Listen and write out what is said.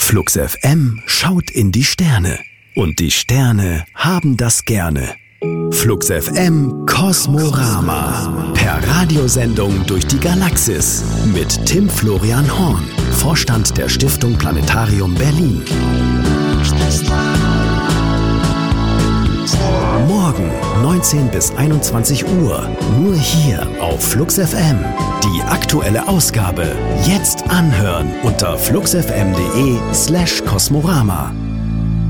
Flux FM schaut in die Sterne. Und die Sterne haben das gerne. Flux FM Kosmorama. Per Radiosendung durch die Galaxis. Mit Tim Florian Horn, Vorstand der Stiftung Planetarium Berlin. Morgen 19 bis 21 Uhr. Nur hier auf Flux FM. Die aktuelle Ausgabe jetzt anhören unter fluxfm.de/Kosmorama.